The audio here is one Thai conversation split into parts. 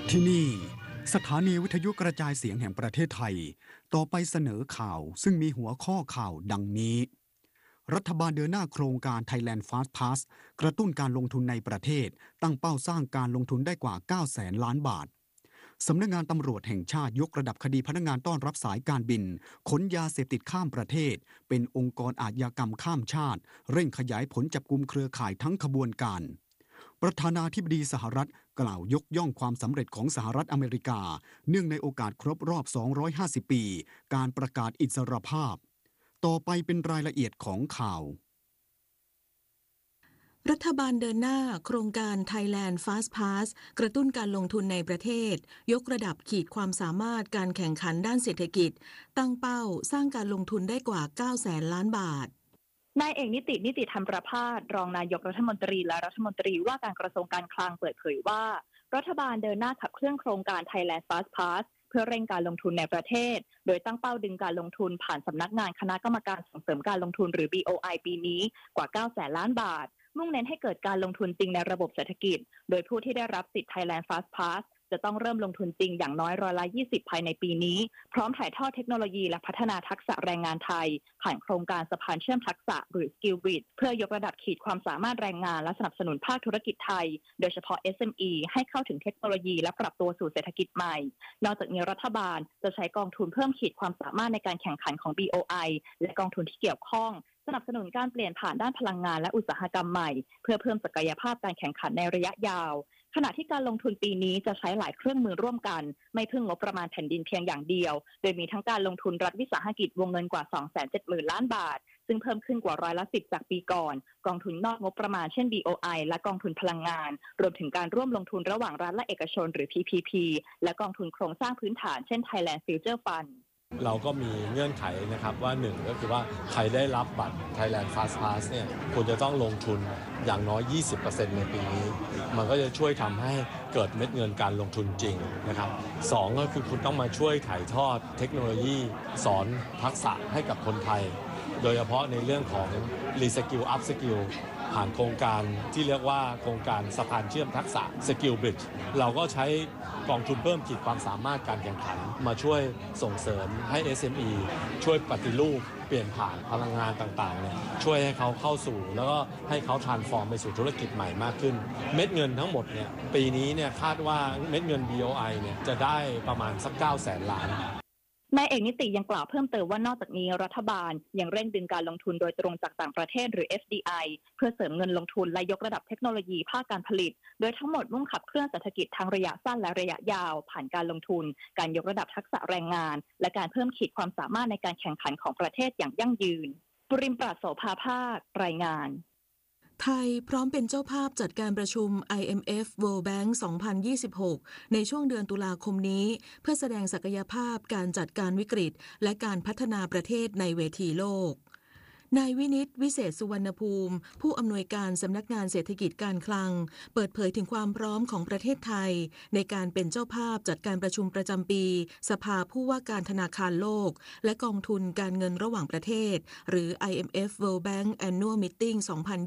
ที่นี่สถานีวิทยุกระจายเสียงแห่งประเทศไทยต่อไปเสนอข่าวซึ่งมีหัวข้อข่าวดังนี้รัฐบาลเดินหน้าโครงการ Thailand Fast Pass กระตุ้นการลงทุนในประเทศตั้งเป้าสร้างการลงทุนได้กว่า 900,000 ล้านบาทสำนักงานตำรวจแห่งชาติยกระดับคดีพนักงานต้อนรับสายการบินขนยาเสพติดข้ามประเทศเป็นองค์กรอาชญากรรมข้ามชาติเร่งขยายผลจับกุมเครือข่ายทั้งขบวนการประธานาธิบดีสหรัฐกล่าวยกย่องความสำเร็จของสหรัฐอเมริกาเนื่องในโอกาสครบรอบ 250 ปีการประกาศอิสรภาพต่อไปเป็นรายละเอียดของข่าวรัฐบาลเดินหน้าโครงการ Thailand Fast Pass กระตุ้นการลงทุนในประเทศยกระดับขีดความสามารถการแข่งขันด้านเศรษฐกิจตั้งเป้าสร้างการลงทุนได้กว่า 900,000 ล้านบาทนายเอกนิติธรรมประภาสรองนายกรัฐมนตรีและรัฐมนตรีว่าการกระทรวงการคลังเปิดเผยว่ารัฐบาลเดินหน้าขับเคลื่อนโครงการ Thailand Fast Pass เพื่อเร่งการลงทุนในประเทศโดยตั้งเป้าดึงการลงทุนผ่านสำนักงานคณะกรรมการส่งเสริมการลงทุนหรือ BOI ปีนี้กว่า 900,000 ล้านบาทมุ่งเน้นให้เกิดการลงทุนจริงในระบบเศรษฐกิจโดยผู้ที่ได้รับสิทธิ์ Thailand Fast Pass จะต้องเริ่มลงทุนจริงอย่างน้อย20%ภายในปีนี้พร้อมถ่ายทอดเทคโนโลยีและพัฒนาทักษะแรงงานไทยผ่านโครงการสะพานเชื่อมทักษะหรือ Skill Bridge เพื่อยกระดับขีดความสามารถแรงงานและสนับสนุนภาคธุรกิจไทยโดยเฉพาะ SME ให้เข้าถึงเทคโนโลยีและปรับตัวสู่เศรษฐกิจใหม่นอกจากนี้รัฐบาลจะใช้กองทุนเพิ่มขีดความสามารถในการแข่งขันของ BOI และกองทุนที่เกี่ยวข้องสนับสนุนการเปลี่ยนผ่านด้านพลังงานและอุตสาหกรรมใหม่เพื่อเพิ่มศักยภาพการแข่งขันในระยะยาวขณะที่การลงทุนปีนี้จะใช้หลายเครื่องมือร่วมกันไม่พึ่งงบประมาณแผ่นดินเพียงอย่างเดียวโดยมีทั้งการลงทุนรัฐวิสาหกิจวงเงินกว่า 270,000 ล้านบาทซึ่งเพิ่มขึ้นกว่า10%จากปีก่อนกองทุนนอกงบประมาณเช่น BOI และกองทุนพลังงานรวมถึงการร่วมลงทุนระหว่างรัฐและเอกชนหรือ PPP และกองทุนโครงสร้างพื้นฐานเช่น Thailand Future Fund เราก็มีเงื่อนไขนะครับว่า1ก็คือว่าใครได้รับบัตร Thailand Fast Pass เนี่ยคุณจะต้องลงทุนอย่างน้อย 20% ในปีนี้มันก็จะช่วยทำให้เกิดเม็ดเงินการลงทุนจริงนะครับ2ก็คือคุณต้องมาช่วยถ่ายทอดเทคโนโลยีสอนทักษะให้กับคนไทยโดยเฉพาะในเรื่องของ Reskill Upskill ผ่านโครงการที่เรียกว่าโครงการสะพานเชื่อมทักษะ Skill Bridge เราก็ใช้กองทุนเพิ่มขีดความสามารถการแข่งขันมาช่วยส่งเสริมให้ SME ช่วยปฏิรูปเปลี่ยนผ่านพลังงานต่างๆเนี่ยช่วยให้เขาเข้าสู่แล้วก็ให้เขา transform ไปสู่ธุรกิจใหม่มากขึ้นเม็ดเงินทั้งหมดเนี่ยปีนี้เนี่ยคาดว่าเม็ดเงิน BOI เนี่ยจะได้ประมาณสัก 900,000 ล้านนายเอกนิติยังกล่าวเพิ่มเติมว่านอกจากนี้รัฐบาลยังเร่งดึงการลงทุนโดยตรงจากต่างประเทศหรือ FDI เพื่อเสริมเงินลงทุนและยกระดับเทคโนโลยีภาคการผลิตโดยทั้งหมดมุ่งขับเคลื่อนเศรษฐกิจทั้งระยะสั้นและระยะยาวผ่านการลงทุนการยกระดับทักษะแรงงานและการเพิ่มขีดความสามารถในการแข่งขันของประเทศอย่างยั่งยืนปริมปราศโสภาภาครายงานไทยพร้อมเป็นเจ้าภาพจัดการประชุม IMF World Bank 2026 ในช่วงเดือนตุลาคมนี้เพื่อแสดงศักยภาพการจัดการวิกฤตและการพัฒนาประเทศในเวทีโลกนายวินิตวิเศษสุวรรณภูมิผู้อำนวยการสำนักงานเศรษฐกิจการคลังเปิดเผยถึงความพร้อมของประเทศไทยในการเป็นเจ้าภาพจัดการประชุมประจำปีสภาผู้ว่าการธนาคารโลกและกองทุนการเงินระหว่างประเทศหรือ IMF World Bank Annual Meeting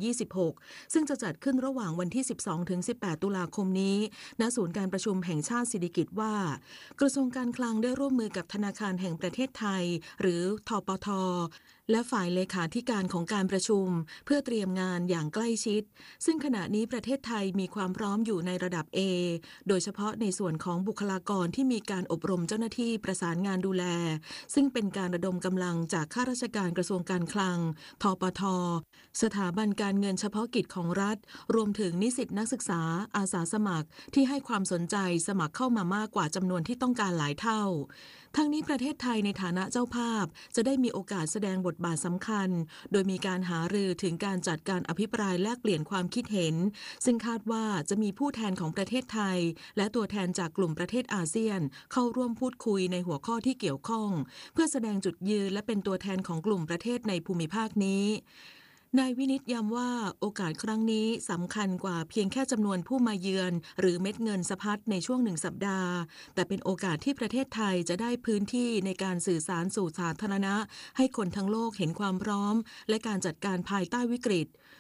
2026 ซึ่งจะจัดขึ้นระหว่างวันที่ 12-18 ตุลาคมนี้ณศูนย์การประชุมแห่งชาติสิริกิติ์ว่ากระทรวงการคลังได้ร่วมมือกับธนาคารแห่งประเทศไทยหรือธปท.และฝ่ายเลขาธิการของการประชุมเพื่อเตรียมงานอย่างใกล้ชิดซึ่งขณะนี้ประเทศไทยมีความพร้อมอยู่ในระดับ A โดยเฉพาะในส่วนของบุคลากรที่มีการอบรมเจ้าหน้าที่ประสานงานดูแลซึ่งเป็นการระดมกำลังจากข้าราชการกระทรวงการคลังธปท.สถาบันการเงินเฉพาะกิจของรัฐรวมถึงนิสิตนักศึกษาอาสาสมัครที่ให้ความสนใจสมัครเข้ามามากกว่าจำนวนที่ต้องการหลายเท่าทั้งนี้ประเทศไทยในฐานะเจ้าภาพจะได้มีโอกาสแสดงบทบาทสำคัญโดยมีการหารือถึงการจัดการอภิปรายแลกเปลี่ยนความคิดเห็นซึ่งคาดว่าจะมีผู้แทนของประเทศไทยและตัวแทนจากกลุ่มประเทศอาเซียนเข้าร่วมพูดคุยในหัวข้อที่เกี่ยวข้องเพื่อแสดงจุดยืนและเป็นตัวแทนของกลุ่มประเทศในภูมิภาคนี้นายวินิตย้ำว่าโอกาสครั้งนี้สำคัญกว่าเพียงแค่จำนวนผู้มาเยือนหรือเม็ดเงินสะพัดในช่วง1 สัปดาห์แต่เป็นโอกาสที่ประเทศไทยจะได้พื้นที่ในการสื่อสารสู่สาธารณะให้คนทั้งโลกเห็นความพร้อมและการจัดการภายใต้วิกฤต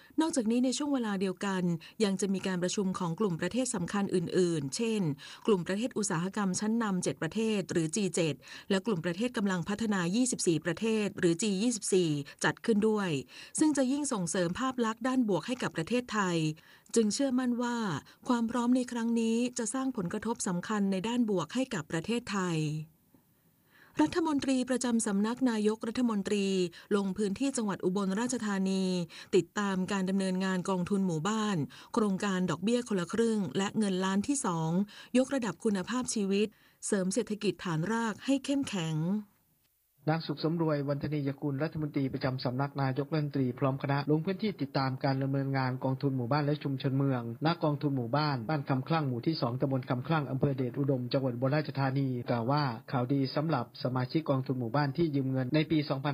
นอกจากนี้ในช่วงเวลาเดียวกันยังจะมีการประชุมของกลุ่มประเทศสำคัญอื่นๆ เช่น กลุ่มประเทศอุตสาหกรรมชั้นนำ7ประเทศหรือ G7 และกลุ่มประเทศกำลังพัฒนา24ประเทศหรือ G24 จัดขึ้นด้วยซึ่งจะยิ่งส่งเสริมภาพลักษณ์ด้านบวกให้กับประเทศไทยจึงเชื่อมั่นว่าความพร้อมในครั้งนี้จะสร้างผลกระทบสำคัญในด้านบวกให้กับประเทศไทยรัฐมนตรีประจำสำนักนายกรัฐมนตรีลงพื้นที่จังหวัดอุบลราชธานีติดตามการดำเนินงานกองทุนหมู่บ้านโครงการดอกเบี้ยคนละครึ่งและเงินล้านที่2ยกระดับคุณภาพชีวิตเสริมเศรษฐกิจฐานรากให้เข้มแข็งนางสุขสมรวย วรรธนียกุลรัฐมนตรีประจำสำนักนายกรัฐมนตรีพร้อมคณะลงพื้นที่ติดตามการดำเนินงานกองทุนหมู่บ้านและชุมชนเมืองณกองทุนหมู่บ้านคำคลั่งหมู่ที่2ตำบลคำคลั่งอำเภอเดชอุดมจังหวัดอุบลราชธานีกล่าวว่าข่าวดีสำหรับสมาชิกกองทุนหมู่บ้านที่ยืมเงินในปี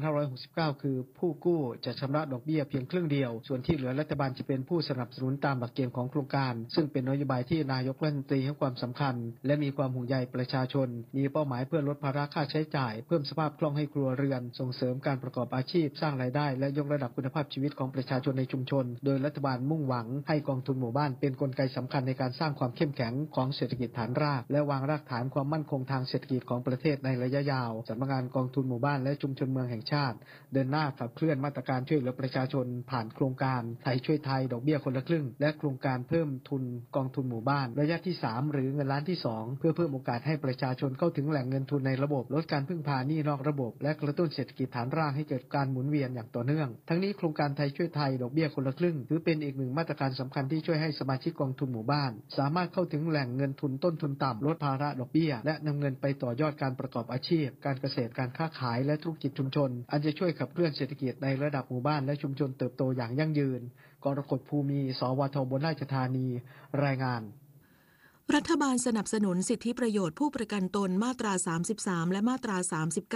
2569 คือผู้กู้จะชำระดอกเบี้ยเพียงครึ่งเดียวส่วนที่เหลือรัฐบาลจะเป็นผู้สนับสนุนตามหลักเกณฑ์ของโครงการซึ่งเป็นนโยบายที่นายกรัฐมนตรีให้ความสำคัญและมีความห่วงใยประชาชนมีเป้าหมายเพื่อลดภาระค่าใช้จ่ายเพิ่มสภาพคล่องให้ครัวเรือนส่งเสริมการประกอบอาชีพสร้างรายได้และยกระดับคุณภาพชีวิตของประชาชนในชุมชนโดยรัฐบาลมุ่งหวังให้กองทุนหมู่บ้านเป็นกลไกสำคัญในการสร้างความเข้มแข็งของเศรษฐกิจฐานรากและวางรากฐานความมั่นคงทางเศรษฐกิจของประเทศในระยะยาวสำนักงานกองทุนหมู่บ้านและชุมชนเมืองแห่งชาติเดินหน้าขับเคลื่อนมาตรการช่วยเหลือประชาชนผ่านโครงการไทยช่วยไทยดอกเบี้ยคนละครึ่งและโครงการเพิ่มทุนกองทุนหมู่บ้านระยะที่3หรือเงินล้านที่2เพื่อเพิ่มโอกาสให้ประชาชนเข้าถึงแหล่งเงินทุนในระบบลดการพึ่งพาหนี้นอกระบบและกระตุ้นเศรษฐกิจฐานรากให้เกิดการหมุนเวียนอย่างต่อเนื่องทั้งนี้โครงการไทยช่วยไทยดอกเบี้ยคนละครึ่งถือเป็นอีกหนึ่งมาตรการสำคัญที่ช่วยให้สมาชิกกองทุนหมู่บ้านสามารถเข้าถึงแหล่งเงินทุนต้นทุนต่ำลดภาระดอกเบี้ยและนำเงินไปต่อยอดการประกอบอาชีพการเกษตรการค้าขายและธุรกิจชุมชนอันจะช่วยขับเคลื่อนเศรษฐกิจในระดับหมู่บ้านและชุมชนเติบโตอย่างยั่งยืนกรกฎภูมิ สวท อุบลราชธานีรายงานรัฐบาลสนับสนุนสิทธิประโยชน์ผู้ประกันตนมาตรา33และมาตรา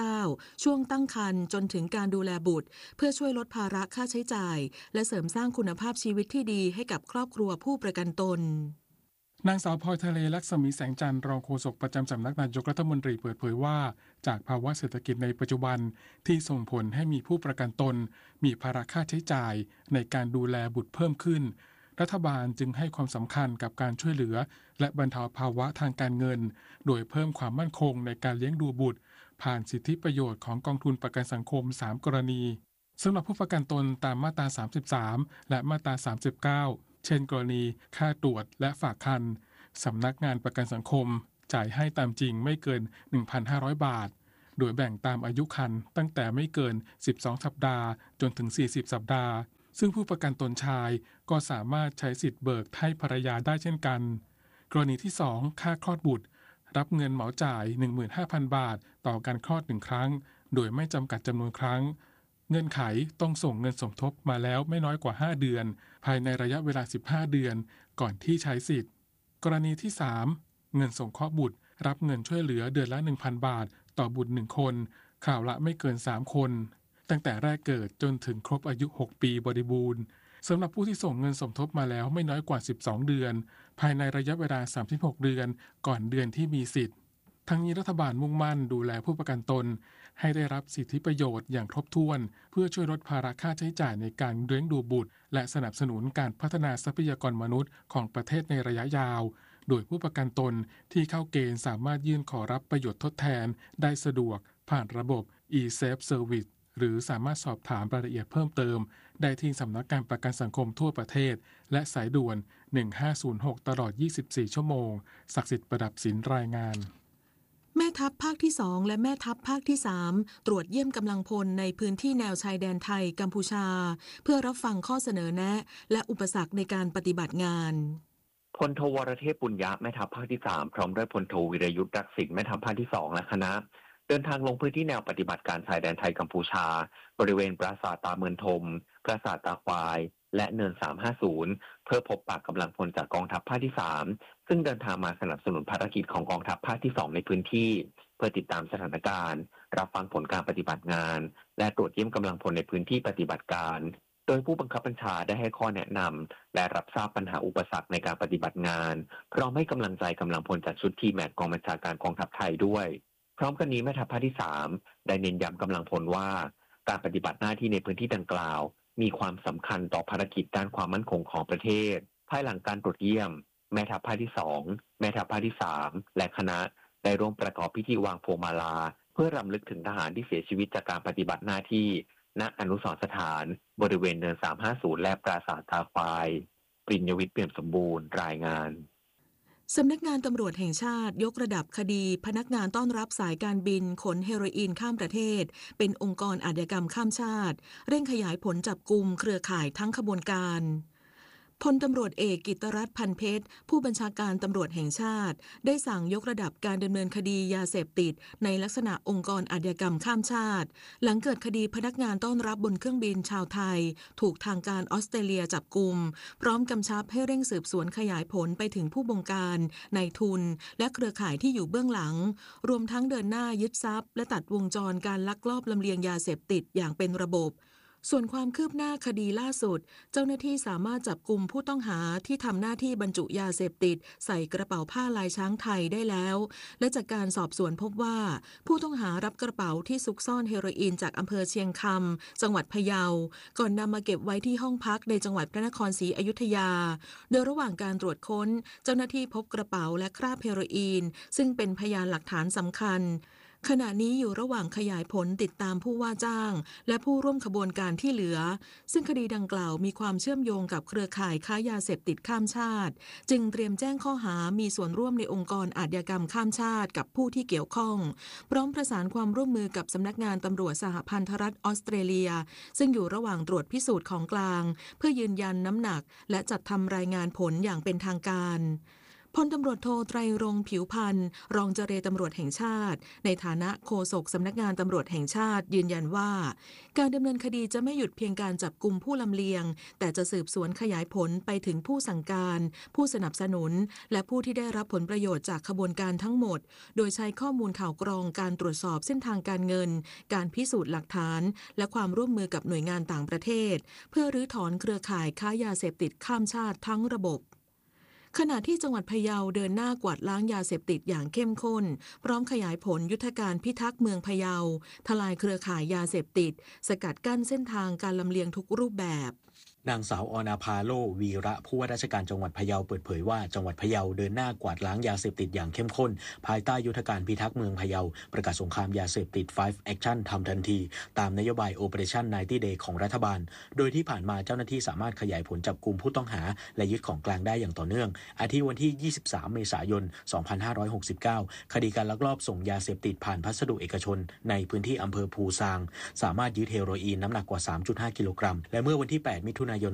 39ช่วงตั้งครรภ์จนถึงการดูแลบุตรเพื่อช่วยลดภาระค่าใช้จ่ายและเสริมสร้างคุณภาพชีวิตที่ดีให้กับครอบครัวผู้ประกันตนนางสาวพลอยทะเลลักษมีแสงจันทร์รองโฆษกประจำสำนักนายกรัฐมนตรีเปิดเผยว่าจากภาวะเศรษฐกิจในปัจจุบันที่ส่งผลให้มีผู้ประกันตนมีภาระค่าใช้จ่ายในการดูแลบุตรเพิ่มขึ้นรัฐบาลจึงให้ความสำคัญกับการช่วยเหลือและบรรเทาภาวะทางการเงินโดยเพิ่มความมั่นคงในการเลี้ยงดูบุตรผ่านสิทธิประโยชน์ของกองทุนประกันสังคม3กรณีสำหรับผู้ประกันตนตามมาตรา33และมาตรา39เช่นกรณีค่าตรวจและฝากครรภ์สำนักงานประกันสังคมจ่ายให้ตามจริงไม่เกิน 1,500 บาทโดยแบ่งตามอายุครรภ์ตั้งแต่ไม่เกิน12สัปดาห์จนถึง40สัปดาห์ซึ่งผู้ประกันตนชายก็สามารถใช้สิทธิ์เบิกให้ภรรยาได้เช่นกันกรณีที่2ค่าคลอดบุตรรับเงินเหมาจ่าย 15,000 บาทต่อการคลอด1ครั้งโดยไม่จำกัดจำนวนครั้งเงื่อนไขต้องส่งเงินสมทบมาแล้วไม่น้อยกว่า5เดือนภายในระยะเวลา15เดือนก่อนที่ใช้สิทธิ์กรณีที่3เงินสงเคราะห์บุตรรับเงินช่วยเหลือเดือนละ 1,000 บาทต่อบุตร1คนข่าวละไม่เกิน3คนตั้งแต่แรกเกิดจนถึงครบอายุ6ปีบริบูรณ์สำหรับผู้ที่ส่งเงินสมทบมาแล้วไม่น้อยกว่า12เดือนภายในระยะเวลา36เดือนก่อนเดือนที่มีสิทธิ์ทั้งนี้รัฐบาลมุ่งมั่นดูแลผู้ประกันตนให้ได้รับสิทธิประโยชน์อย่างครบถ้วนเพื่อช่วยลดภาระค่าใช้จ่ายในการเลี้ยงดูบุตรและสนับสนุนการพัฒนาทรัพยากรมนุษย์ของประเทศในระยะยาวโดยผู้ประกันตนที่เข้าเกณฑ์สามารถยื่นขอรับประโยชน์ทดแทนได้สะดวกผ่านระบบ e-Safe Service หรือสามารถสอบถามรายละเอียดเพิ่มเติมได้ที่สำนักงานประกันสังคมทั่วประเทศและสายด่วน1506ตลอด24ชั่วโมงศักดิ์สิทธิ์ประดับศิลป์รายงานแม่ทัพภาคที่2และแม่ทัพภาคที่3ตรวจเยี่ยมกำลังพลในพื้นที่แนวชายแดนไทยกัมพูชาเพื่อรับฟังข้อเสนอแนะและอุปสรรคในการปฏิบัติงานพลโทวรเทพปุญญะแม่ทัพภาคที่3พร้อมด้วยพลโทวิรยุทธ์รักษิณแม่ทัพภาคที่2และคณะเดินทางลงพื้นที่แนวปฏิบัติการชายแดนไทยกัมพูชาบริเวณปราสาทตาเมือนทมปราสาทตาควายและเนิน350เพื่อพบปะกำลังพลจากกองทัพภาคที่3ซึ่งเดินทางมาสนับสนุนภารกิจของกองทัพภาคที่2ในพื้นที่เพื่อติดตามสถานการณ์รับฟังผลการปฏิบัติงานและตรวจเยี่ยมกำลังพลในพื้นที่ปฏิบัติการโดยผู้บังคับบัญชาได้ให้ข้อแนะนำและรับทราบปัญหาอุปสรรคในการปฏิบัติงานพร้อมให้กำลังใจกำลังพลจากชุดทีแมทกองบัญชาการกองทัพไทยด้วยพร้อมกันนี้แม่ทัพภาคที่3ได้เน้นย้ำกำลังพลว่าการปฏิบัติหน้าที่ในพื้นที่ดังกล่าวมีความสำคัญต่อภารกิจด้านความมั่นคงของประเทศภายหลังการตรวจเยี่ยมแม่ทัพภาคที่2แม่ทัพภาคที่3และคณะได้ร่วมประกอบพิธีวางพวงมาลาเพื่อรำลึกถึงทหารที่เสียชีวิตจากการปฏิบัติหน้าที่ณอนุสรณ์สถานบริเวณเนิน350และปราสาทตาควายปริญญวิทย์เปี่ยมสมบูรณ์รายงานสำนักงานตำรวจแห่งชาติยกระดับคดีพนักงานต้อนรับสายการบินขนเฮโรอีนข้ามประเทศเป็นองค์กรอาชญากรรมข้ามชาติเร่งขยายผลจับกุมเครือข่ายทั้งขบวนการพลตำรวจเอกกิตติรัตน์พันเพชรผู้บัญชาการตำรวจแห่งชาติได้สั่งยกระดับการดำเนินคดียาเสพติดในลักษณะองค์กรอาชญากรรมข้ามชาติหลังเกิดคดีพนักงานต้อนรับบนเครื่องบินชาวไทยถูกทางการออสเตรเลียจับกุมพร้อมกำชับให้เร่งสืบสวนขยายผลไปถึงผู้บงการนายทุนและเครือข่ายที่อยู่เบื้องหลังรวมทั้งเดินหน้ายึดทรัพย์และตัดวงจรการลักลอบลำเลียงยาเสพติดอย่างเป็นระบบส่วนความคืบหน้าคดีล่าสุดเจ้าหน้าที่สามารถจับกุมผู้ต้องหาที่ทำหน้าที่บรรจุยาเสพติดใส่กระเป๋าผ้าลายช้างไทยได้แล้วและจากการสอบสวนพบว่าผู้ต้องหารับกระเป๋าที่ซุกซ่อนเฮโรอีนจากอำเภอเชียงคำจังหวัดพะเยาก่อนนำมาเก็บไว้ที่ห้องพักในจังหวัดพระนครศรีอยุธยาโดยระหว่างการตรวจค้นเจ้าหน้าที่พบกระเป๋าและคราบเฮโรอีนซึ่งเป็นพยานหลักฐานสำคัญขณะนี้อยู่ระหว่างขยายผลติดตามผู้ว่าจ้างและผู้ร่วมขบวนการที่เหลือซึ่งคดีดังกล่าวมีความเชื่อมโยงกับเครือข่ายค้ายาเสพติดข้ามชาติจึงเตรียมแจ้งข้อหามีส่วนร่วมในองค์กรอาชญากรรมข้ามชาติกับผู้ที่เกี่ยวข้องพร้อมประสานความร่วมมือกับสำนักงานตำรวจสหพันธรัฐออสเตรเลียซึ่งอยู่ระหว่างตรวจพิสูจน์ของกลางเพื่อยืนยันน้ำหนักและจัดทำรายงานผลอย่างเป็นทางการพลตำรวจโทไตรรงค์ผิวพันธ์รองเจรตำรวจแห่งชาติในฐานะโฆษกสำนักงานตำรวจแห่งชาติยืนยันว่าการดำเนินคดีจะไม่หยุดเพียงการจับกุมผู้ลำเลียงแต่จะสืบสวนขยายผลไปถึงผู้สั่งการผู้สนับสนุนและผู้ที่ได้รับผลประโยชน์จากขบวนการทั้งหมดโดยใช้ข้อมูลข่าวกรองการตรวจสอบเส้นทางการเงินการพิสูจน์หลักฐานและความร่วมมือกับหน่วยงานต่างประเทศเพื่อรื้อถอนเครือข่ายค้ายาเสพติดข้ามชาติทั้งระบบขณะที่จังหวัดพะเยาเดินหน้ากวาดล้างยาเสพติดอย่างเข้มข้นพร้อมขยายผลยุทธการพิทักษ์เมืองพะเยาทลายเครือข่ายยาเสพติดสกัดกั้นเส้นทางการลำเลียงทุกรูปแบบนางสาวอนาภาโลวีระผู้ว่าราชการจังหวัดพะเยาเปิดเผยว่าจังหวัดพะเยาเดินหน้ากวาดล้างยาเสพติดอย่างเข้มข้นภายใต้ยุทธการพิทักษ์เมืองพะเยาประกาศสงครามยาเสพติด5 Action ทำทันทีตามนโยบาย Operation 90 Day ของรัฐบาลโดยที่ผ่านมาเจ้าหน้าที่สามารถขยายผลจับกุมผู้ต้องหาและยึดของกลางได้อย่างต่อเนื่องอาทิวันที่23เมษายน2569คดีการลักลอบส่งยาเสพติดผ่านพัสดุเอกชนในพื้นที่อำเภอภูซางสามารถยึดเฮโรอีนน้ำหนักกว่า 3.5 กิโลกรัมและเมื่อวันที่8มิถุนายน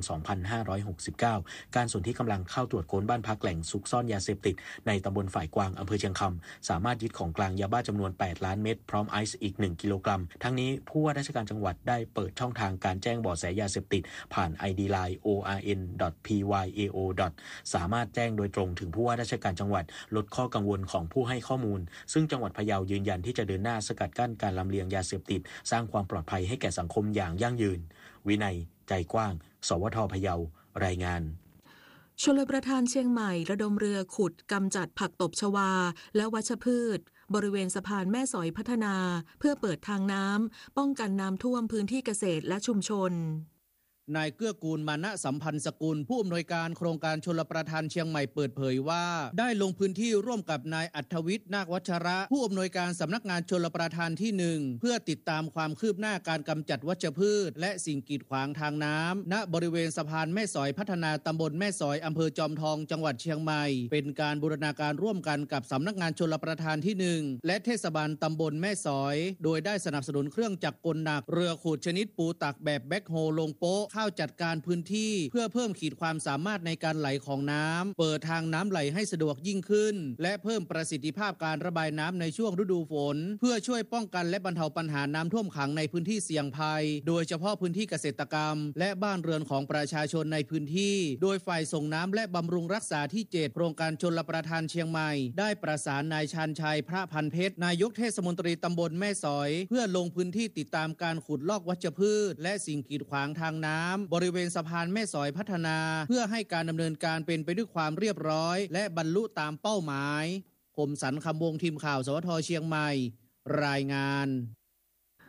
2569การสนที่กำลังเข้าตรวจค้นบ้านพักแหล่งซุกซ่อนยาเสพติดในตำบลฝ่ายกวางอำเภอเชียงคำสามารถยึดของกลางยาบ้าจำนวน8ล้านเม็ดพร้อมไอซ์อีก1กิโลกรัมทั้งนี้ผู้ว่าราชการจังหวัดได้เปิดช่องทางการแจ้งเบาะแสยาเสพติดผ่าน ID Line orn.pyao. สามารถแจ้งโดยตรงถึงผู้ว่าราชการจังหวัดลดข้อกังวลของผู้ให้ข้อมูลซึ่งจังหวัดพะเยายืนยันที่จะเดินหน้าสกัดกั้นการลำเลียงยาเสพติดสร้างความปลอดภัยให้แก่สังคมอย่างยั่งยืนวินัยใจกว้างสวท.พะเยารายงานชลประทานเชียงใหม่ระดมเรือขุดกำจัดผักตบชวาและวัชพืชบริเวณสะพานแม่สอยพัฒนาเพื่อเปิดทางน้ำป้องกันน้ำท่วมพื้นที่เกษตรและชุมชนนายเกื้อกูลมานะสัมพันธ์สกุลผู้อำนวยการโครงการชลประทานเชียงใหม่เปิดเผยว่าได้ลงพื้นที่ร่วมกับนายอัธวิทย์นาควัชระผู้อำนวยการสำนักงานชลประทานที่1เพื่อติดตามความคืบหน้าการกำจัดวัชพืชและสิ่งกีดขวางทางน้ำณบริเวณสะพานแม่สอยพัฒนาตำบลแม่สอยอำเภอจอมทองจังหวัดเชียงใหม่เป็นการบูรณาการร่วมกันกับสำนักงานชลประทานที่1และเทศบาลตำบลแม่สอยโดยได้สนับสนุนเครื่องจักรกลหนักเรือขุดชนิดปูตักแบบแบ็คโฮลงโป๊ะเข้าจัดการพื้นที่เพื่อเพิ่มขีดความสามารถในการไหลของน้ำเปิดทางน้ำไหลให้สะดวกยิ่งขึ้นและเพิ่มประสิทธิภาพการระบายน้ำในช่วงฤดูฝนเพื่อช่วยป้องกันและบรรเทาปัญหาน้ำท่วมขังในพื้นที่เสี่ยงภัยโดยเฉพาะพื้นที่เกษตรกรรมและบ้านเรือนของประชาชนในพื้นที่โดยฝ่ายส่งน้ำและบำรุงรักษาที่7โครงการชลประทานเชียงใหม่ได้ประสานนายชาญชัยพระพันเพชรนายกเทศมนตรีตำบลแม่สอยเพื่อลงพื้นที่ติดตามการขุดลอกวัชพืชและสิ่งกีดขวางทางน้ำบริเวณสะพานแม่สอยพัฒนาเพื่อให้การดำเนินการเป็นไปด้วยความเรียบร้อยและบรรลุตามเป้าหมายคมสันต์คำวงทีมข่าวสวท.เชียงใหม่รายงาน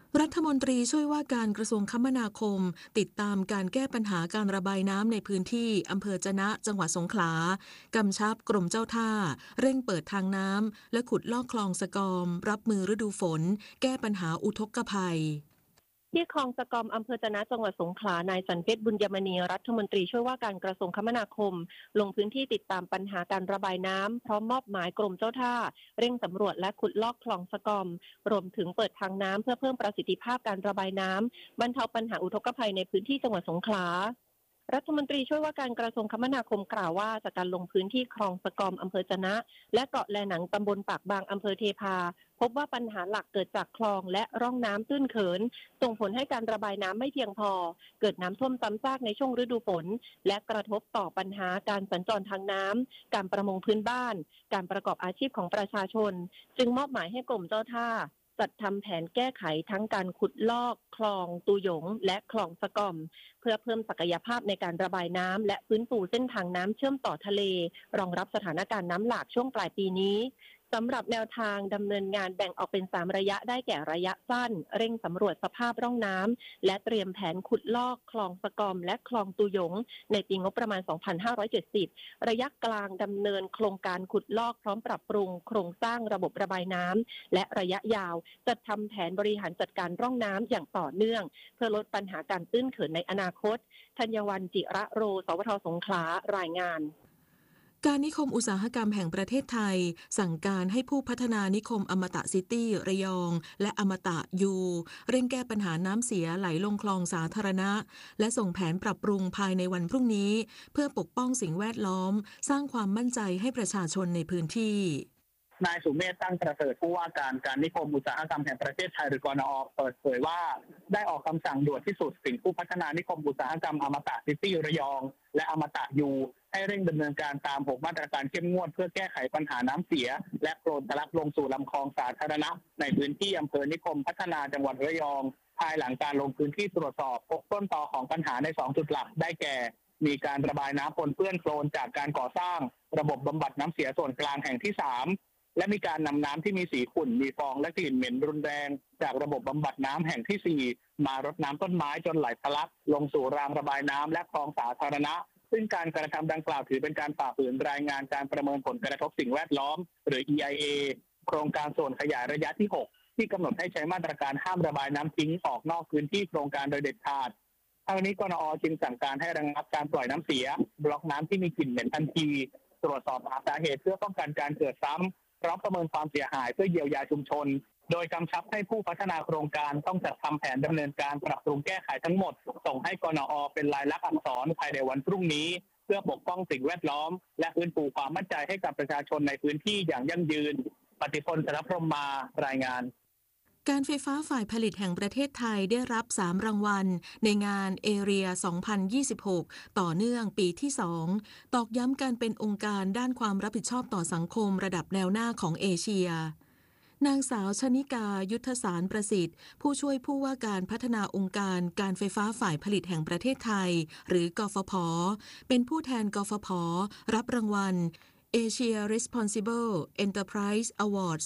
รัฐมนตรีช่วยว่าการกระทรวงคมนาคมติดตามการแก้ปัญหาการระบายน้ำในพื้นที่อำเภอจะนะจังหวัดสงขลากำชับกรมเจ้าท่าเร่งเปิดทางน้ำและขุดลอกคลองสะกอมรับมือฤดูฝนแก้ปัญหาอุทกภัยที่คลองสะกอมอำเภอจะนะจังหวัดสงขลานายสันเพชรบุญยมณีรัฐมนตรีช่วยว่าการกระทรวงคมนาคมลงพื้นที่ติดตามปัญหาการระบายน้ำพร้อมมอบหมายกรมเจ้าท่าเร่งสำรวจและขุดลอกคลองสะกอมรวมถึงเปิดทางน้ำเพื่อเพิ่มประสิทธิภาพการระบายน้ำบรรเทาปัญหาอุทกภัยในพื้นที่จังหวัดสงขลารัฐมนตรีช่วยว่าการกระทรวงคมนาคมกล่าวว่าจากการลงพื้นที่คลองสะกอมอำเภอจะนะและเกาะแลหนังตำบลปากบางอำเภอเทพาพบว่าปัญหาหลักเกิดจากคลองและร่องน้ำตื้นเขินส่งผลให้การระบายน้ำไม่เพียงพอเกิดน้ำท่วมซ้ำซากในช่วงฤดูฝนและกระทบต่อปัญหาการสัญจรทางน้ำการประมงพื้นบ้านการประกอบอาชีพของประชาชนจึงมอบหมายให้กรมเจ้าท่าจัดทำแผนแก้ไขทั้งการขุดลอกคลองตูหยงและคลองสะกอมเพื่อเพิ่มศักยภาพในการระบายน้ำและฟื้นฟูเส้นทางน้ำเชื่อมต่อทะเลรองรับสถานการณ์น้ำหลากช่วงปลายปีนี้สำหรับแนวทางดำเนินงานแบ่งออกเป็น3ระยะได้แก่ระยะสั้นเร่งสำรวจสภาพร่องน้ำและเตรียมแผนขุดลอกคลองสะกอมและคลองตูหยงในปีงบประมาณ 2570 ระยะกลางดำเนินโครงการขุดลอกพร้อมปรับปรุงโครงสร้างระบบระบายน้ำและระยะยาวจัดทำแผนบริหารจัดการร่องน้ำอย่างต่อเนื่องเพื่อลดปัญหาการตื้นเขินในอนาคตธัญวรรณ จิระโร สวท.สงขลารายงานการนิคมอุตสาหกรรมแห่งประเทศไทยสั่งการให้ผู้พัฒนานิคมอมตะซิตี้ระยองและอมตะยูเร่งแก้ปัญหาน้ำเสียไหลลงคลองสาธารณะและส่งแผนปรับปรุงภายในวันพรุ่งนี้เพื่อปกป้องสิ่งแวดล้อมสร้างความมั่นใจให้ประชาชนในพื้นที่นายสุเมธตั้งประเสริฐผู้ว่าการนิคมอุตสาหกรรมแห่งประเทศไทยหรือกนอ.เปิดเผยว่าได้ออกคำสั่งด่วนที่สุดถึงผู้พัฒนานิคมอุตสาหกรรมอมตะซิตี้ระยองและอมตะยูให้เร่งดำเนินการตาม6มาตรการเข้มงวดเพื่อแก้ไขปัญหาน้ำเสียและโคลนทะลักลงสู่ลำคลองสาธารณะในพื้นที่อำเภอนิคมพัฒนาจังหวัดระยองภายหลังการลงพื้นที่ตรวจสอบพบต้นตอของปัญหาใน2จุดหลักได้แก่มีการระบายน้ำปนเปื้อนโคลนจากการก่อสร้างระบบบำบัดน้ำเสียส่วนกลางแห่งที่3และมีการนำน้ำที่มีสีขุ่นมีฟองและกลิ่นเหม็นรุนแรงจากระบบบำบัดน้ำแห่งที่4มารดน้ำต้นไม้จนไหลทะลักลงสู่รางระบายน้ำและคลองสาธารณะซึ่งการกระทำดังกล่าวถือเป็นการฝ่าฝืนรายงานการประเมินผลกระทบสิ่งแวดล้อมหรือ EIA โครงการส่วนขยายระยะที่6ที่กำหนดให้ใช้มาตรการห้ามระบายน้ำทิ้งออกนอกพื้นที่โครงการโดยเด็ดขาดทางนี้กนอ.จึงสั่งการให้ระงับการปล่อยน้ำเสียบล็อกน้ำที่มีกลิ่นเหม็นทันทีตรวจสอบหาสาเหตุเพื่อป้องกันการเกิดซ้ำพร้อมประเมินความเสียหายเพื่อเยียวยาชุมชนโดยกำชับให้ผู้พัฒนาโครงการต้องจัดทำแผนดำเนินการปรับปรุงแก้ไขทั้งหมดส่งให้กนอ.เป็นลายลักษณ์อักษรภายในวันพรุ่งนี้เพื่อปกป้องสิ่งแวดล้อมและฟื้นฟูความมั่นใจให้กับประชาชนในพื้นที่อย่างยั่งยืนปฏิพล สรพรหมมารายงานการไฟฟ้าฝ่ายผลิตแห่งประเทศไทยได้รับ3รางวัลในงานเอเรีย 2026 ต่อเนื่องปีที่2ตอกย้ำการเป็นองค์การด้านความรับผิดชอบต่อสังคมระดับแนวหน้าของเอเชียนางสาวชนิกายุทธสารประสิทธิ์ผู้ช่วยผู้ว่าการพัฒนาองค์การการไฟฟ้าฝ่ายผลิตแห่งประเทศไทยหรือกฟผ.เป็นผู้แทนกฟผ.รับรางวัลAsia Responsible Enterprise Award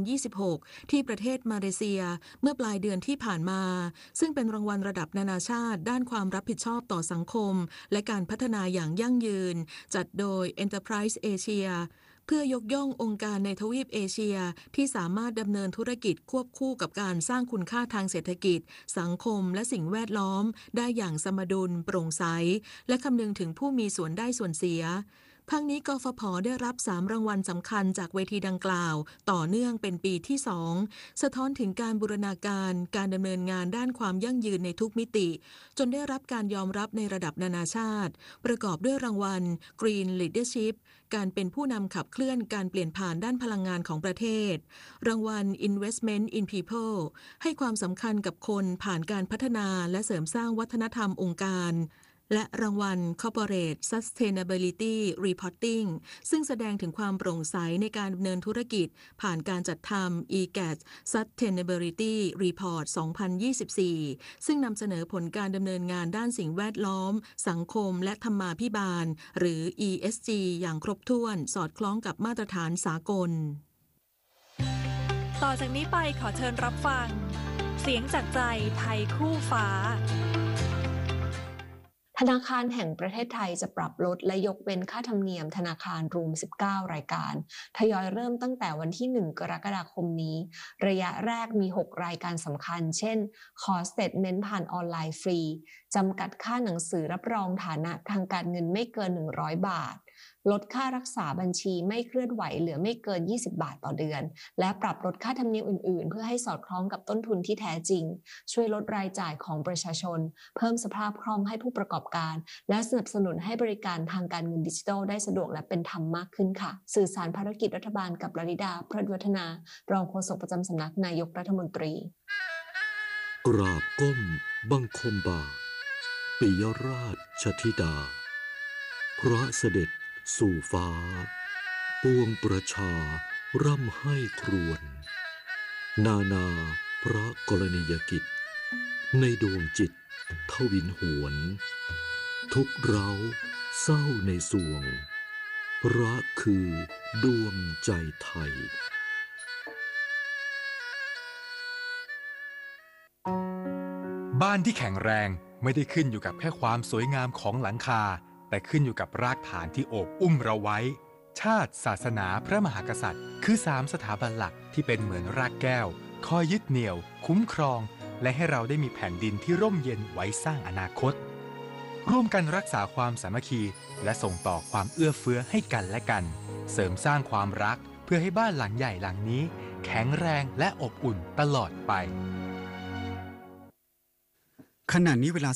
2026 ที่ประเทศมาเลเซียเมื่อปลายเดือนที่ผ่านมาซึ่งเป็นรางวัลระดับนานาชาติด้านความรับผิดชอบต่อสังคมและการพัฒนาอย่างยั่งยืนจัดโดย Enterprise Asia เพื่อยกย่ององค์การในทวีปเอเชียที่สามารถดำเนินธุรกิจควบคู่กับการสร้างคุณค่าทางเศรษฐกิจสังคมและสิ่งแวดล้อมได้อย่างสมดุลโปร่งใสและคำนึงถึงผู้มีส่วนได้ส่วนเสียทั้งนี้กฟผ.ได้รับ3รางวัลสำคัญจากเวทีดังกล่าวต่อเนื่องเป็นปีที่2สะท้อนถึงการบูรณาการการดำเนินงานด้านความยั่งยืนในทุกมิติจนได้รับการยอมรับในระดับนานาชาติประกอบด้วยรางวัล Green Leadership การเป็นผู้นำขับเคลื่อนการเปลี่ยนผ่านด้านพลังงานของประเทศรางวัล Investment in People ให้ความสำคัญกับคนผ่านการพัฒนาและเสริมสร้างวัฒนธรรมองค์การและรางวัล Corporate Sustainability Reporting ซึ่งแสดงถึงความโปร่งใสในการดำเนินธุรกิจผ่านการจัดทำ EGAT Sustainability Report 2024 ซึ่งนำเสนอผลการดำเนินงานด้านสิ่งแวดล้อมสังคมและธรรมาภิบาลหรือ ESG อย่างครบถ้วนสอดคล้องกับมาตรฐานสากลต่อจากนี้ไปขอเชิญรับฟังเสียงจากใจไทยคู่ฟ้าธนาคารแห่งประเทศไทยจะปรับลดและยกเว้นค่าธรรมเนียมธนาคารรวม19รายการทยอยเริ่มตั้งแต่วันที่1กรกฎาคมนี้ระยะแรกมี6รายการสำคัญเช่นขอสเตทเมนต์ผ่านออนไลน์ฟรีจำกัดค่าหนังสือรับรองฐานะทางการเงินไม่เกิน100บาทลดค่ารักษาบัญชีไม่เคลื่อนไหวเหลือไม่เกิน20บาทต่อเดือนและปรับลดค่าธรรมเนียมอื่นๆเพื่อให้สอดคล้องกับต้นทุนที่แท้จริงช่วยลดรายจ่ายของประชาชนเพิ่มสภาพคล่องให้ผู้ประกอบการและสนับสนุนให้บริการทางการเงินดิจิทัลได้สะดวกและเป็นธรรมมากขึ้นค่ะสื่อสารภารกิจรัฐบาลกับลลิดาพรหวัฒนารองโฆษกประจำสำนักนายกรัฐมนตรีกราบก้มบังคมบาทปิยราชธิดาพระเสด็จสู่ฟ้าปวงประชาร่ำให้ครวญนานาพระกรณียกิจในดวงจิตทวินหวนทุกเร้าเศร้าในสวงพระคือดวงใจไทยบ้านที่แข็งแรงไม่ได้ขึ้นอยู่กับแค่ความสวยงามของหลังคาแต่ขึ้นอยู่กับรากฐานที่โอบอุ้มเราไว้ชาติศาสนาพระมหากษัตริย์คือ3สถาบันหลักที่เป็นเหมือนรากแก้วคอยยึดเหนี่ยวคุ้มครองและให้เราได้มีแผ่นดินที่ร่มเย็นไว้สร้างอนาคตร่วมกันรักษาความสามัคคีและส่งต่อความเอื้อเฟื้อให้กันและกันเสริมสร้างความรักเพื่อให้บ้านหลังใหญ่หลังนี้แข็งแรงและอบอุ่นตลอดไปขณะนี้เวลา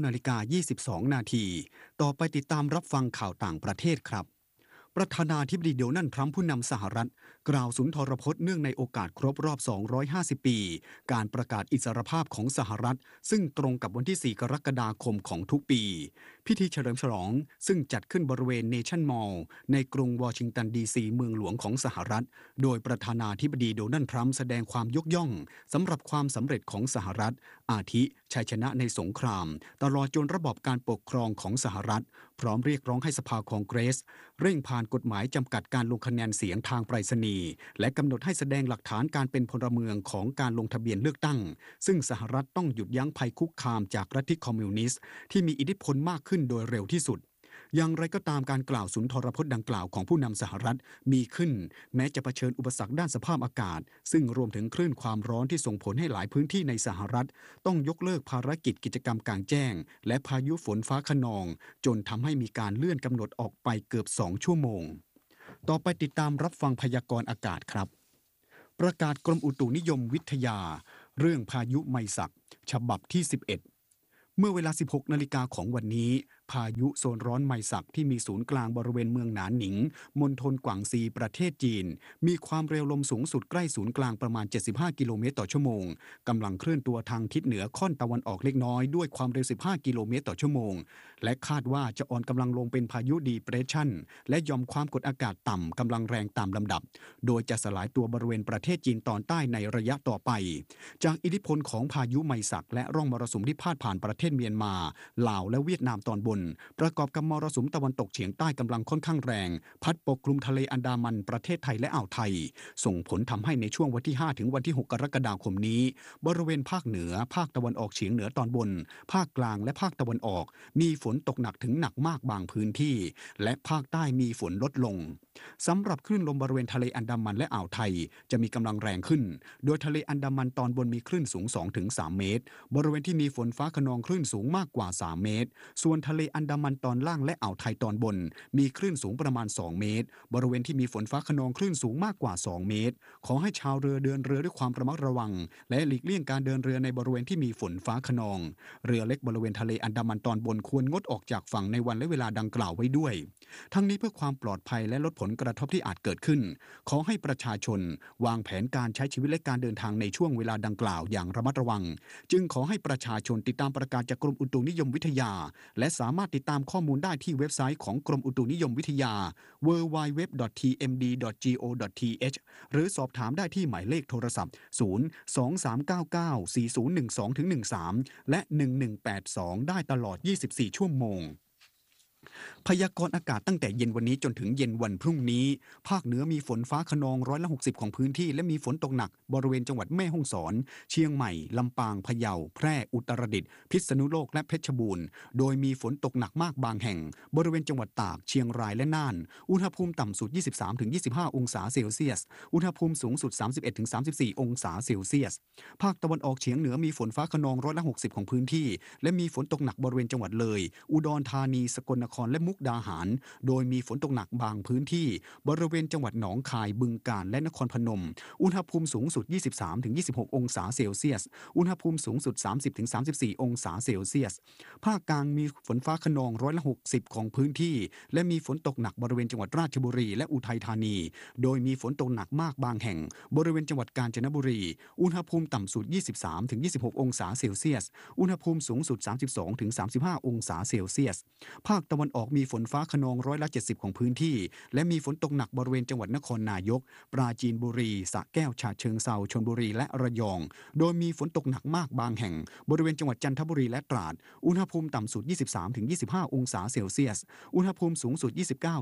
19:22 นาทีต่อไปติดตามรับฟังข่าวต่างประเทศครับประธานาธิบดีโดนัลด์ทรัมป์ผู้นำสหรัฐกล่าวสุนทรพจน์เนื่องในโอกาสครบรอบ250ปีการประกาศอิสรภาพของสหรัฐซึ่งตรงกับวันที่4กรกฎาคมของทุกปีพิธีเฉลิมฉลองซึ่งจัดขึ้นบริเวณเนชั่นมอลล์ในกรุงวอชิงตันดีซีเมืองหลวงของสหรัฐโดยประธานาธิบดีโดนัลด์ทรัมป์แสดงความยกย่องสำหรับความสำเร็จของสหรัฐอาทิชัยชนะในสงครามตลอดจนระบอบการปกครองของสหรัฐพร้อมเรียกร้องให้สภาคองเกรสเร่งผ่านกฎหมายจำกัดการลงคะแนนเสียงทางไปรษณีย์และกำหนดให้แสดงหลักฐานการเป็นพลเมืองของการลงทะเบียนเลือกตั้งซึ่งสหรัฐต้องหยุดยั้งภัยคุกคามจากลัทธิคอมมิวนิสต์ที่มีอิทธิพลมากขึ้นโดยเร็วที่สุดอย่างไรก็ตามการกล่าวสุนทรพจน์ดังกล่าวของผู้นำสหรัฐมีขึ้นแม้จะเผชิญอุปสรรคด้านสภาพอากาศซึ่งรวมถึงคลื่นความร้อนที่ส่งผลให้หลายพื้นที่ในสหรัฐต้องยกเลิกภารกิจกิจกรรมกลางแจ้งและพายุฝนฟ้าคะนองจนทำให้มีการเลื่อนกำหนดออกไปเกือบ2ชั่วโมงต่อไปติดตามรับฟังพยากรณ์อากาศครับประกาศกรมอุตุนิยมวิทยาเรื่องพายุไมศักฉบับที่11เมื่อเวลา 16 นาฬิกาของวันนี้พายุโซนร้อนไมศักที่มีศูนย์กลางบริเวณเมืองหนานหนิงมณฑลกวางซีประเทศจีนมีความเร็วลมสูงสุดใกล้ศูนย์กลางประมาณ75กิโลเมตรต่อชั่วโมงกำลังเคลื่อนตัวทางทิศเหนือค่อนตะวันออกเล็กน้อยด้วยความเร็ว15กิโลเมตรต่อชั่วโมงและคาดว่าจะอ่อนกำลังลงเป็นพายุดีเพรสชั่นและหย่อมความกดอากาศต่ำกำลังแรงตามลำดับโดยจะสลายตัวบริเวณประเทศจีนตอนใต้ในระยะต่อไปจากอิทธิพลของพายุไมศักและร่องมรสุมที่พาดผ่านประเทศเมียนมาลาวและเวียดนามตอนบนประกอบกับมรสุมตะวันตกเฉียงใต้กำลังค่อนข้างแรงพัดปกคลุมทะเลอันดามันประเทศไทยและอ่าวไทยส่งผลทำให้ในช่วงวันที่5ถึงวันที่6กรกฎาคมนี้บริเวณภาคเหนือภาคตะวันออกเฉียงเหนือตอนบนภาคกลางและภาคตะวันออกมีฝนตกหนักถึงหนักมากบางพื้นที่และภาคใต้มีฝนลดลงสำหรับคลื่นลมบริเวณทะเลอันดามันและอ่าวไทยจะมีกำลังแรงขึ้นโดยทะเลอันดามันตอนบนมีคลื่นสูง 2-3 เมตรบริเวณที่มีฝนฟ้าคะนองคลื่นสูงมากกว่า3เมตรส่วนทะเลอันดามันตอนล่างและอ่าวไทยตอนบนมีคลื่นสูงประมาณ2เมตรบริเวณที่มีฝนฟ้าคะนองคลื่นสูงมากกว่า2เมตรขอให้ชาวเรือเดินเรือด้วยความระมัดระวังและหลีกเลี่ยงการเดินเรือในบริเวณที่มีฝนฟ้าคะนองเรือเล็กบริเวณทะเลอันดามันตอนบนควรงดออกจากฝั่งในวันและเวลาดังกล่าวไว้ด้วยทั้งนี้เพื่อความปลอดภัยและลดผลกระทบที่อาจเกิดขึ้นขอให้ประชาชนวางแผนการใช้ชีวิตและการเดินทางในช่วงเวลาดังกล่าวอย่างระมัดระวังจึงขอให้ประชาชนติดตามประกาศจากกรมอุตุนิยมวิทยาและสามารถติดตามข้อมูลได้ที่เว็บไซต์ของกรมอุตุนิยมวิทยา www.tmd.go.th หรือสอบถามได้ที่หมายเลขโทรศัพท์ 023994012-13 และ 1182 ได้ตลอด 24 ชั่วโมงพยากรณ์อากาศตั้งแต่เย็นวันนี้จนถึงเย็นวันพรุ่งนี้ภาคเหนือมีฝนฟ้าคะนอง60%ของพื้นที่และมีฝนตกหนักบริเวณจังหวัดแม่ฮ่องสอนเชียงใหม่ลำปางพะเยาแพร่อุตรดิตถ์พิษณุโลกและเพชรบูรณ์โดยมีฝนตกหนักมากบางแห่งบริเวณจังหวัดตากเชียงรายและน่านอุณหภูมิต่ำสุด 23-25 องศาเซลเซียสอุณหภูมิสูงสุด 31-34 องศาเซลเซียสภาคตะวันออกเฉียงเหนือมีฝนฟ้าคะนอง60%ของพื้นที่และมีฝนตกหนักบริเวณจังหวัดเลยอุดรธานีสกลนครและมุกดาหารโดยมีฝนตกหนักบางพื้นที่บริเวณจังหวัดหนองคายบึงกาฬและนครพนมอุณหภูมิสูงสุด 23-26 องศาเซลเซียสอุณหภูมิสูงสุด 30-34 องศาเซลเซียสภาคกลางมีฝนฟ้าคะนอง60%ของพื้นที่และมีฝนตกหนักบริเวณจังหวัดราชบุรีและอุทัยธานีโดยมีฝนตกหนักมากบางแห่งบริเวณจังหวัดกาญจนบุรีอุณหภูมิต่ำสุด 23-26 องศาเซลเซียสอุณหภูมิสูงสุด 32-35 องศาเซลเซียสภาคตะวันออกมีฝนฟ้าคะนอง70%ของพื้นที่และมีฝนตกหนักบริเวณจังหวัดนครนายกปราจีนบุรีสระแก้วฉะเชิงเทราชลบุรีและระยองโดยมีฝนตกหนักมากบางแห่งบริเวณจังหวัดจันทบุรีและตราดอุณหภูมิต่ำสุด 23-25 องศาเซลเซียสอุณหภูมิสูงสุด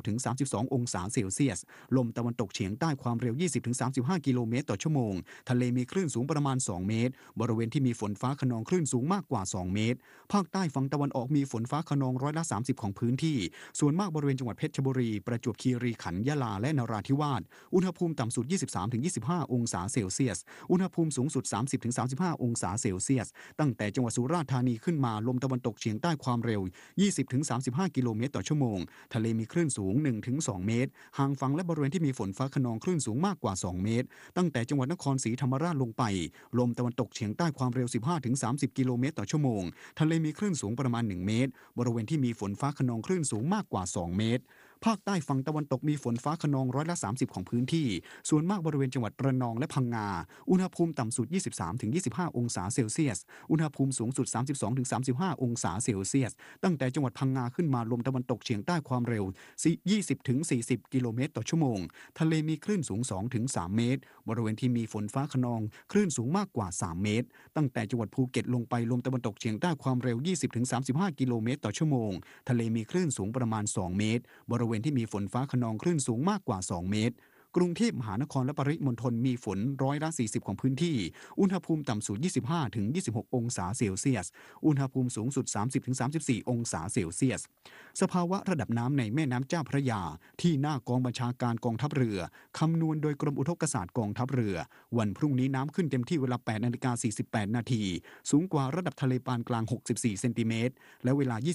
29-32 องศาเซลเซียสลมตะวันตกเฉียงใต้ความเร็ว 20-35 กิโลเมตรต่อชั่วโมงทะเลมีคลื่นสูงประมาณ2เมตรบริเวณที่มีฝนฟ้าคะนองคลื่นสูงมากกว่า2เมตรภาคใต้ฝั่งตะวันออกมีฝนฟ้าคะนอง30%ของพื้นที่ส่วนมากบริเวณจังหวัดเพชรบุรีประจวบคีรีขันธ์ยะลาและนราธิวาสอุณหภูมิต่ำสุด 23-25 องศาเซลเซียสอุณหภูมิสูงสุด 30-35 องศาเซลเซียสตั้งแต่จังหวัดสุราษฎร์ธานีขึ้นมาลมตะวันตกเฉียงใต้ความเร็ว 20-35 กิโลเมตรต่อชั่วโมงทะเลมีคลื่นสูง 1-2 เมตรห่างฝั่งและบริเวณที่มีฝนฟ้าคะนองคลื่นสูงมากกว่า2เมตรตั้งแต่จังหวัดนครศรีธรรมราชลงไปลมตะวันตกเฉียงใต้ความเร็ว 15-30 กิโลเมตรต่อชั่วโมงทะเลมีคลื่นสูงประมาณ1เมตรบริเวณที่มีฝนฟ้าคะนองคลื่นสูงมากกว่า2เมตรภาคใต้ฝั่งตะวันตกมีฝนฟ้าคะนอง30%ของพื้นที่ส่วนมากบริเวณจังหวัดระนองและพังงาอุณหภูมิต่ำสุด 23-25 องศาเซลเซียสอุณหภูมิสูงสุด 32-35 องศาเซลเซียสตั้งแต่จังหวัดพังงาขึ้นมาลมตะวันตกเฉียงใต้ความเร็ว 20-40 กิโลเมตรต่อชั่วโมงทะเลมีคลื่นสูง 2-3 เมตรบริเวณที่มีฝนฟ้าคะนองคลื่นสูงมากกว่า3เมตรตั้งแต่จังหวัดภูเก็ตลงไปลมตะวันตกเฉียงใต้ความเร็ว 20-35 กิโลเมตรต่อชั่วโมงทะเลมีคลื่นสูงประมาณ2เมตรบริเวณที่มีฝนฟ้าคะนองคลื่นสูงมากกว่า2เมตรกรุงเทพมหานครและปริมณฑลมีฝน40%ของพื้นที่อุณหภูมิต่ำสุด 25-26 องศาเซลเซียสอุณหภูมิสูงสุด 30-34 องศาเซลเซียสสภาวะระดับน้ำในแม่น้ำเจ้าพระยาที่หน้ากองบัญชาการกองทัพเรือคำนวณโดยกรมอุทกศาสตร์กองทัพเรือวันพรุ่งนี้น้ำขึ้นเต็มที่เวลา 8:48 นาทีสูงกว่าระดับทะเลปานกลาง64เซนติเมตรและเวลา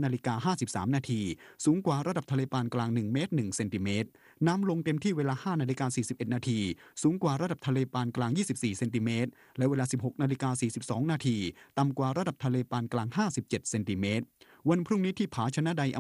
23:53 นาทีสูงกว่าระดับทะเลปานกลาง1เมตร1เซนติเมตรน้ำลงเต็มที่เวลา 5:41 นาทีสูงกว่าระดับทะเลปานกลาง24เซนติเมตรและเวลา 16:42 นาทีต่ำกว่าระดับทะเลปานกลาง57เซนติเมตรวันพรุ่งนี้ที่ผาชนะใด